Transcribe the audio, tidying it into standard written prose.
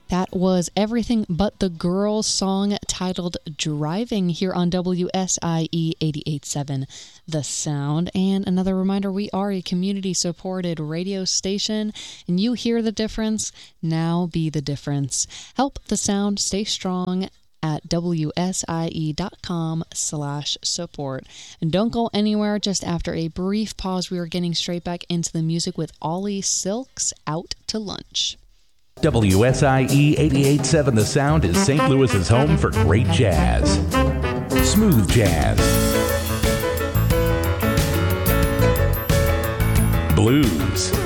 That was Everything But the Girls song titled Driving here on WSIE 88.7 The Sound. And another reminder, we are a community-supported radio station, and you hear the difference. Now be the difference. Help the sound stay strong at wsie.com/support. And don't go anywhere. Just after a brief pause, we are getting straight back into the music with Ollie Silks, Out to Lunch. WSIE 88.7 The Sound is St. Louis's home for great jazz. Smooth jazz. Blues.